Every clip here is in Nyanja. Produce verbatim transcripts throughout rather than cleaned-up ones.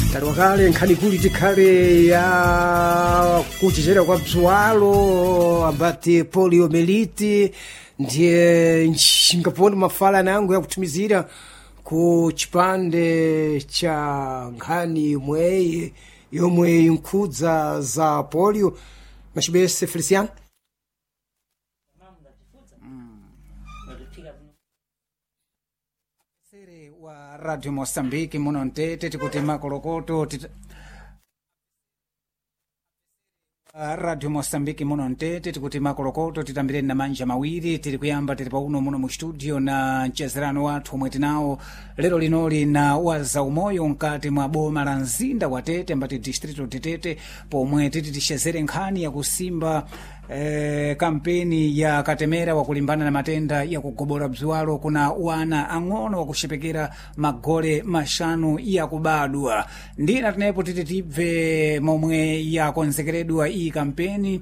talwakale nkhani kuli tikhale ya kuchichera kwa bzwalo abati poliomeliti ndiye ngaponi mafala nangu ya kutumizira ku chipande cha nkhani yomwe yomwe inkhudza za polio machibese Feliciano sere wa Radio Mosambiki muno ntete tikuti makolokoto tita... Radio Mosambiki muno ntete tikuti makolokoto titambire na manja mawiri tiri kuyamba tiri pauno muno mu studio na mchezerano wathu omwe tinawo lero linoli na waza umoyo mkati mwa boma la mzinda wa Tete mbati distrito Tete pomwe titi tishezere nkhani ya kusimba Eh, kampeni ya katemera wa kulimbana na matenda ya kugobora bzwalo kuna wana ang'ono wa kushepekera magole mashanu ya kubadwa ndina tunepo tititibve momwe ya konsekeredwa iyi kampeni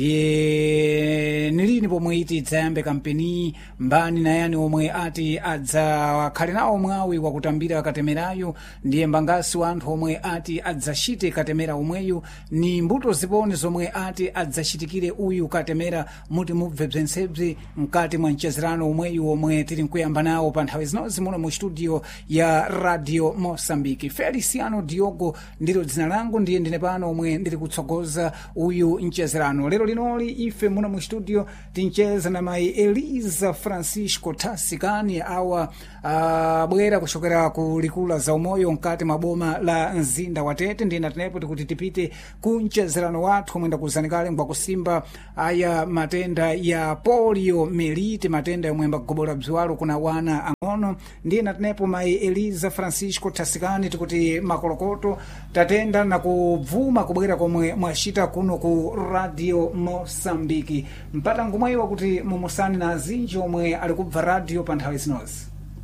ndiye nilini pomwe iti idzayambe kampeni mbani na yani omwe ati adzakhale nawo mwawi wa kutambira katemerayo ndiye mbangasi wanthu omwe ati adzashite katemera omweyo ni mbuto ziponi zomwe ati adzachitikire uyu katemera muti mubve bzensebzi mkati mwa mchezerano omweyu omwe tiri nkuyamba nawo pa nthawi zinozi muno mu studio ya Radio Mosambiki. Feliciano Diogo ndilo dzina langu ndiye ndine pano omwe ndiri kutsogoza uyu mchezerano lero linoli ife muno mu studio tincheza na mai Eliza Francisco Tasikani awa uh, bwera kushokera ku likula za umoyo mkati mwa boma la mzinda wa Tete ndiye natenepo tikuti tipite ku mchezerano wathu omwe ndakuzanikale ngwa kusimba aya matenda ya polio melite matenda yomwe mbakugobora bzwalo kuna wana ang'ono ndiye natenepo mai Eliza Francisco Tasikani tikuti makolokoto tatenda na kubvuma kubwera komwe mwashita kuno ku Radio Mosambiki mpata ngumwewa kuti mumusani na azinji omwe ali kubva radio pa nthawi zinozi.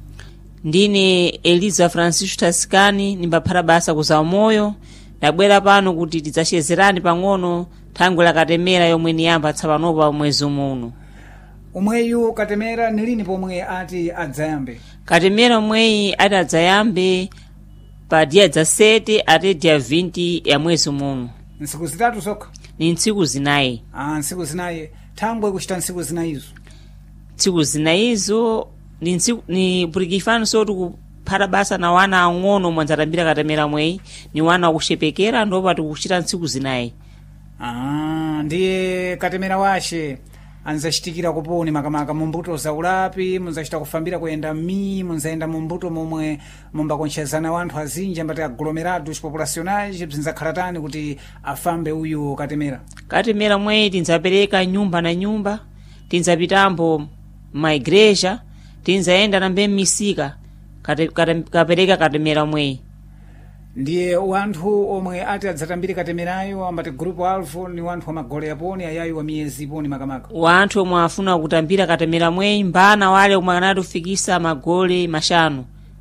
Ndine Eliza Francisco Tasikani nimbaphata basa kuza umoyo ndabwera pano kuti tidzachezerani pang'ono thangwe la katemera yomwe niyamba tsapanopa mwezi muno. Omweyu katemera nilini pomwe ati adzayambe? Katemera omweyi ati adzayambe pa dia dza sete ati dia vinte ya mwezi muno. Ntsiku zitatu soka? Ni ntsiku zinayi. Ah, ntsiku zinayi. Thangwe kuchita ntsiku zinayizo? Ntsiku zinayizo ni ntsiku ni purikifano sotu kuphata basa na wana ang'ono mwanzatambira katemera mweyi ni wana wakushepekera ndopa tikuchita ntsiku zinayi. Ah, ndiye katemera washe anzachitikira kuponi makamaka mumbuto za ulapi munzachita kufambira kuyenda mi munzaenda mumbuto momwe mumbakonchezana wanthu azinji ambati aglomerados populacionais bzinzakhalatani kuti afambe uyu katemera. Katemera mweyi tinzapereka nyumba na nyumba tinzapitambo maigreja tinzaenda nambe misika kate, kate, kapereka katemera mweyi. Ndiye wanthu omwe ati adzatambire katemerayo ambati grupo alvo ni wanthu wamagole yaponi ayayi wa miyezi poni makamaka. Wanthu omwe afuna kutambira katemera mweyi mbana wale omwe anati kufikisa magole mashanu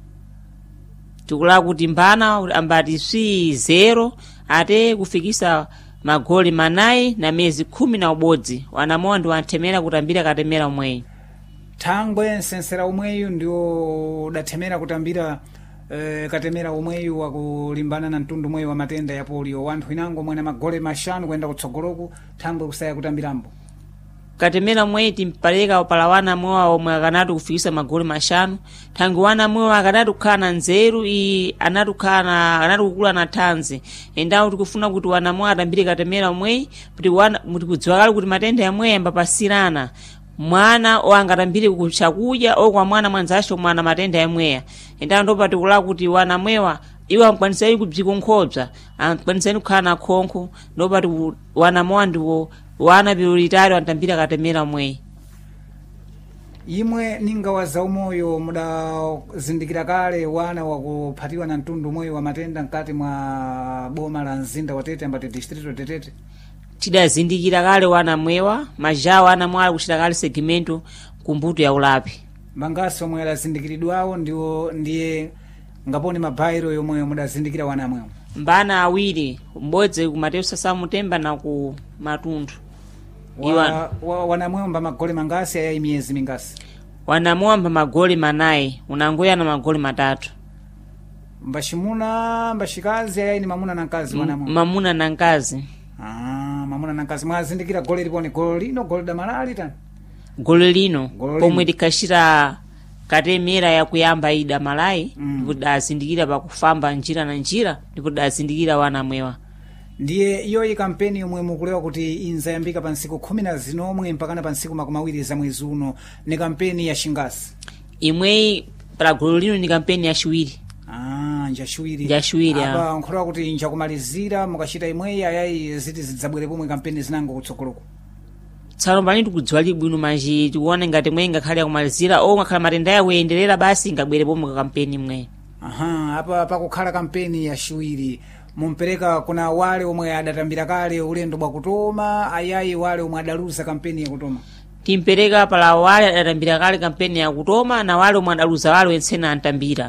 tikula kuti mbana ambati si zero ate kufikisa magole manayi na mezi khumi na ubodzi wanamowa ndi wanthemera kutambira katemera mweyi. Thangwe nsensera omweyu ndio dathemera kutambira Eh, katemera omweyu wakulimbana na mtundu mweyu wa matenda ya polio wanthu inango mwena magole mashanu kwenda kutsogoloku thangwe kusaya kutambirambo. Katemera mweyi timpaleka pala wana mwewa omwe akanati kufikisa magole mashanu thangwe wana mwewa akanati kukhala na nzeru i anati kukhala akanati kukula na thanzi endawo tikufuna kuti wana mwewa atambire katemera mweyi kuti wana kuti kudziwakale kuti matenda ya mweyi ambapasirana mwana oangatambire kuchakudya o kwa mwana mwanzacho mwana matenda ya mweya enda ndo patikula kuti wana mwewa iwo ankwanisa kubzikonkhoza ankwanisa kukhala na khonkho ndo pati wana mwewa ndiwo wana prioritario antambira katemera mweyi. Imwe ninga waza umoyo mudazindikira kale wana wakuphatiwa na mtundu mweyu wa matenda mkati mwa boma la mzinda wa Tete ambati distrito Tete? Tidazindikira kale wana mwewa majawa ana mwala kuchita kale segmento kumbuto ya ulapi. Mbangasi omwe adazindikiridwawo ndiwo ndiye ngaponi mabairo yomwe mudazindikira wana mwewa? Mbana awiri mbodzi ku Mateus Samutemba na ku Matundu. Wa, wa, wana mwewa mba magole mangasi ayayi miyezi mingasi? Wana mwewa mba magole manayi unangoya na magole matatu. mbashimuna mbashikazi ayayi ni mamuna na mkazi wanamu mamuna na mkazi. Ah, mamuna na mkazi mwazindikira gole lipone gole lino gole damalali tani gole lino pomwe likashira katemera ya kuyamba ida malai mm. ndipo dazindikira pakufamba njira na njira ndipo dazindikira wana mwewa. Ndiye iyo kampeni yomwe mukulewa kuti inzayambika pa nsiku khumi na zinomwe mpakana pa nsiku makumi awiri za mwezi uno ni kampeni ya shingasi imwe para gole lino ni kampeni ya shiwiri. Ah, nja shiwiri nja shiwiri apa nkholewa kuti nja kumalizira mukachita imwe ayayi ziti zidzabwere pomwe kampeni zinango kutsogoloko. Tsano pali tikudziwa libwino manji tikuone ngati mwe ngakhale akumalizira o ngakhala matenda yawo kuyenderera basi ngabwere pomwe kampeni mwe. Aha, apa pakukhala kampeni ya shiwiri mumpereka kuna wale omwe adatambira kale ulendo bwa kutoma ayayi wale omwe adaluza kampeni ya kutoma. Timpereka pala wale adatambira kale kampeni ya kutoma na wale omwe adaluza wale wensena antambira.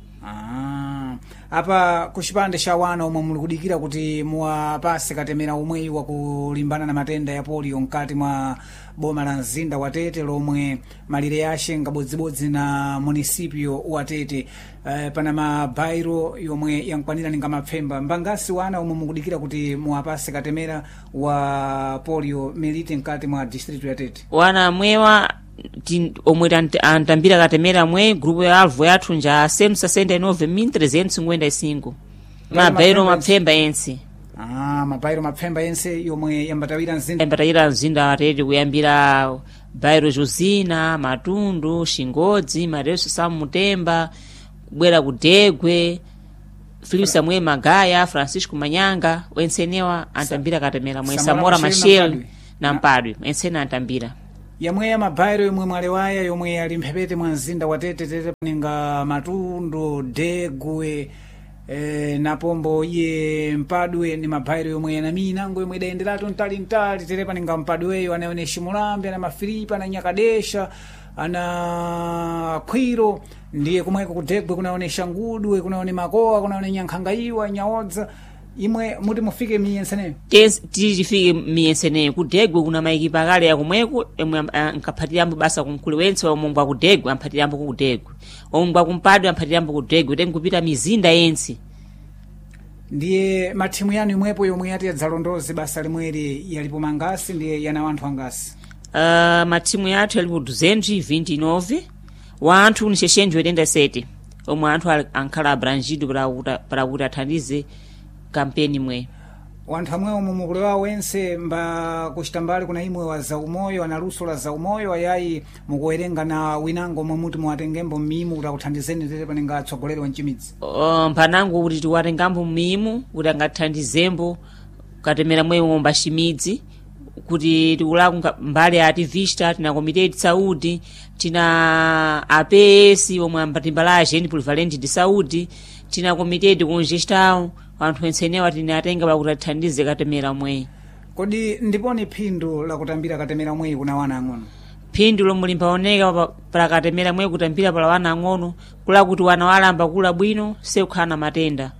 Ah, apa kuchipande cha wana omwe muli kudikira kuti muwapase katemera omweyi wakulimbana na matenda ya polio mkati mwa boma la mzinda wa Tete lomwe malire yashe ngabodzibodzi na munisipio wa Tete. Uh, pana mabairo yomwe yankwanira ninga mapfemba mbangasi wana omwe mukudikira kuti muwapase katemera wa polio milite mkati mwa district ya Tete. Wana mwewa omwe antambira katemera mwe grupo ya alvo yathu nja cento e sessenta e nove mil trezentos e cinquenta e cinco mabairo mapfemba ense. Ah, mabairo mapfemba ense yomwe yambatawira mzinda yambatawira mzinda wa Tete kuyambira bairo Josina, Matundu, Xingodzi, Mareso Samu Mutemba, kubwera kudegwe Filipe Samuel Magaya, Francisco Manyanga wensenewa antambira katemera mwe Samora Machel na Mpadwe wensena antambira. Yamwe ya mabairo yomwe mwalewaya yomwe yali mphepete mwa mzinda wa Tete Tete paninga Matundu, Degwe e, napombo iye Mpadwe ni mabairo yomwe yanami nango yomwe idayenderatu ntali ntali Tete paninga Mpadweyo anayone Shimulambi ana Mafilipa ana Nyakadesha ana Kwiro ndiye kumweko kudegwe kunaonesha Ngudwe kunaone Makoa kunaone Nyankhangaiwa Nyaodza imwe muti mufike miyenseneyo. Yes, tijifike miyenseneyo kudegwe kuna maikipa kale ya kumweko emwe nkapatirambo basa kumkulu wense wa Mungu akudegwe ampatirambo kudegwe Mungu akumpadwe ampatirambo kudegwe tenge kupita mizinda yense. Ndiye matimu yanu imwepo yomwe yati yadzalondoze basa limweri yalipo mangasi ndiye yana wanthu angasi. Uh, matimu yathu yalipo duzentos e vinte e nove wanthu ni seiscentos e oitenta e sete omwe anthu ankhala abrangido para kuti athandize kampeni mwe. Wanthu amwe omwe mukulewa wense mba kuchitambali kuna imwe wa zaumoyo analuso la zaumoyo ayayi mukuwerenga na winango omwe muti muwatengembo mmimu kuti akuthandizeni Tete panenga atsogoleri wa mchimidzi. Uh, mpanango kuti tiwatengambo mmimu kuti angathandizembo katemera mwe omba chimidzi kuti tikulaku mbali ya ativista tina komite de saúde tina A P S omwe ambatimbala agente polivalente de saúde tina komite de congestão wanthu wensenewa tinatenga pakuti athandize katemera mwe. Kodi ndiponi phindu la kutambira katemera mwe kuna wana ang'ono? Phindu lomwe limpaoneka para katemera mwe kutambira para wana ang'ono kula kuti wana walamba kula bwino sekukhala matenda.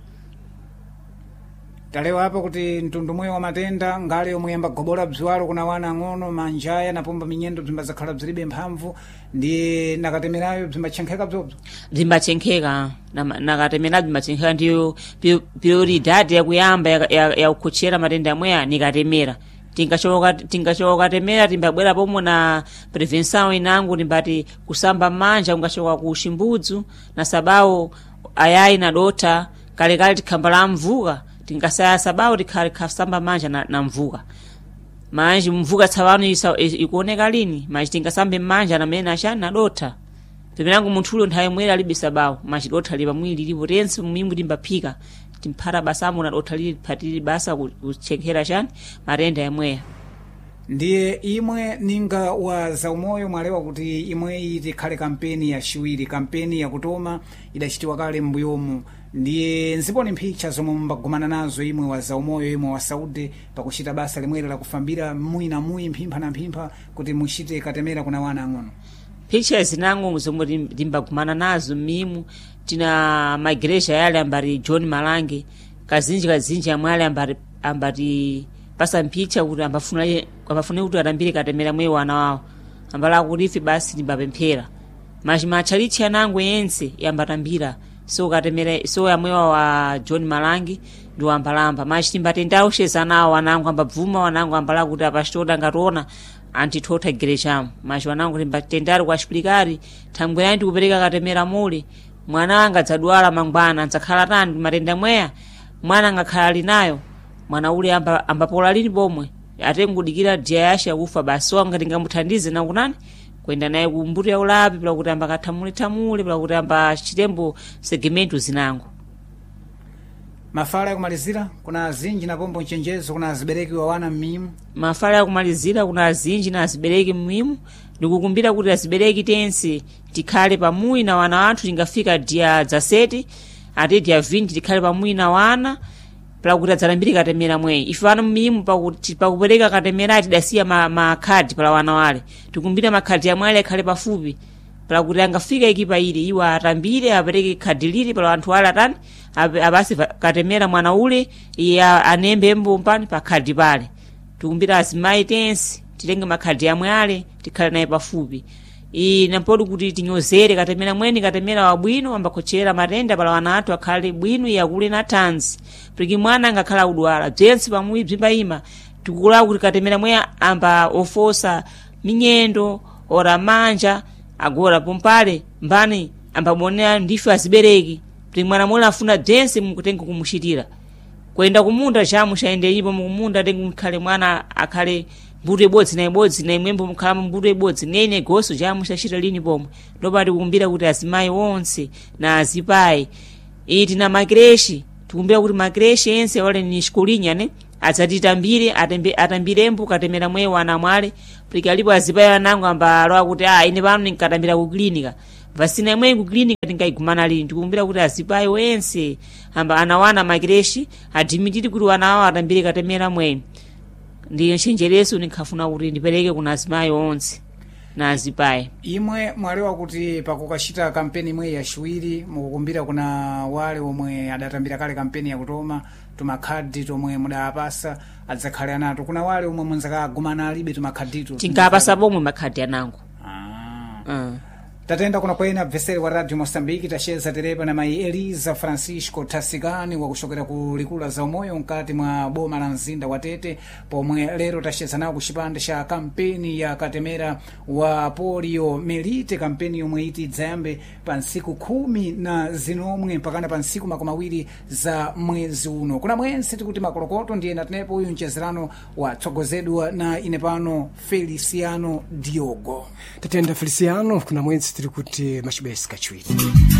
Talewa hapa kuti mtundu mwe wa matenda ngale omwe yamba gobola bziwalo kuna wana ang'ono manjaya napomba minyendo bzimba zakhala bzilibe mphamvu ndi nakatemerayo bzimbachenkheka bzobzo. Bzimbachenkheka nakatemera bzimbachenkheka ndiyo prioridade yakuyamba yakukhochera matenda amweya nikatemera. Tingachoka tingachoka temera timbabwera pomwe na prevenção inango timbati kusamba manja ungachoka ku Chimbudzu na sabawo ayayi na dota kale kale tikhambala mvuka tingasaya sabawo tikhali kasamba manja na, na mvuka manje mvuka tsawano isa ikuoneka lini manje tingasambe manja na mena achana na dota pepenango munthulo nthawi mwera alibe sabawo manje dota lipa mwili lipo tense mimbu timbaphika timphata basamo na dota lili phatili basa kuchekhera chani matenda yamweya. Ndiye imwe ninga wa zaumoyo mwalewa kuti imwe tikhale kampeni ya shiwiri kampeni ya kutoma idachitiwa kale mbuyomu ndiye nziponi mphicha zomwe mbagumana nazo imwe wa zaumoyo imwe wa Saudi pakuchita basa limwere la kufambira mui na mui mphimpha na mphimpha kuti muchite katemera kuna wana ang'ono. Picture zinango zomwe timbagumana nazo mimu tina maigreja yale ambari John Malange kazinji kazinji amwale ambari ambari pasa mpicha kuti ambafuna ambafune kuti atambire katemera mwe wana wawo ambala kuti ife basi timbapemphera machi machalichi anango yense yambatambira so katemera so yamwewa wa John Malangi ndi wambalamba machitimba tendausheza nawo wanangu ambabvuma wanangu ambala kuti apachitoda ngationa antithotha gerechamo machi wanangu timba tendari kwa chipilikari thangwe yandi kupereka katemera mule mwana anga dzadwala mangwana ndzakhala tani matenda mweya mwana ngakhala ali nayo mwana ule amba ambapola lini pomwe atengudikira dia yasha kufa basi wanga tingamuthandize na kunani kwenda naye kumbuto ya ulapi bila kuti amba kathamule thamule bila kuti amba chitembo segmento zinango. Mafala ya kumalizira kuna zinji na pombo nchenjezo kuna zibereki wa wana mmimu. Mafala ya kumalizira kuna zinji na zibereki mmimu ndikukumbira kuti azibereki tense tikhale pamui na wana wanthu tingafika dia za seti ati dia vinti tikhale pamui na wana pala kuti adzalambire katemera mweyi ife wana mmimu pakuti pakupereka katemera atidasiya ma, ma khadi pala wana wale tikumbira makhadi ya mwale akhale pafupi pala kuti angafika ikipa ili iwa atambire apereke khadi lili pala anthu wale atani abasi katemera mwana ule ya anembe mbompani pa khadi pale tikumbira azimayi tense tilenge makhadi ya mwale tikhale naye pafupi i nampodi kuti tinyozere katemera mweni katemera wabwino ambakochera matenda pala wana athu akhale bwino yakule na tanzi piki mwana angakhala udwala bzensi pamui bzimbayima tikula kuti katemera mweya amba ofosa minyendo ora manja agora pompale mbani ambabonera ndife azibereki piki mwana mwana afuna bzensi mukutenga kumushitira kwenda kumunda chamu shaende ipo mukumunda tenga mkhale mwana akhale mbuto ibodzi na ibodzi na imwembo mukhala mbuto ibodzi nene goso chamu shashita lini pomwe ndopati kukumbira kuti azimayi onse na azipayi iti na makreshi tikumbira kuti makreshi ense wale ni shikulinya ne adzatitambire atembe atambirembo katemera mweyi wana mwale piki alipo azipayi anango amba alowa kuti ah ine pano ninkatambira ku klinika vasina mweyi ku klinika tingaigumana lini tikumbira kuti azipayi wense amba anawana makreshi adimitiri kuti wana awo atambire katemera mweyi ndiyo nchenjereso nikhafuna kuti ndipereke kuna azimayi onse na azipayi. Imwe mwalewa kuti pakukachita kampeni imwe ya shiwiri mukukumbira kuna wale omwe adatambira kale kampeni ya kutoma tumakhadi tomwe mudapasa adzakhale anato kuna wale omwe munzakagumana alibe tumakhadito tingapasa pomwe makhadi anango. Ah. Uh. Tatenda kuna kwena bveseri wa Radio Mosambiki tasheza terepa na mai Eliza Francisco Tasigani wa kushokera ku likula za umoyo mkati mwa boma la mzinda wa Tete pomwe lero tasheza nao kushipande sha kampeni ya katemera wa polio melite kampeni yomwe iti dzambe pa nsiku kumi na zinomwe mpakana pa nsiku makumawiri za mwezi uno kuna mwense tikuti makolokoto ndiye natenepo uyu mchezerano wa tsogozedwa na inepano Feliciano Diogo. Tatenda Feliciano kuna mwense tiri kuti machibesi kachwiri.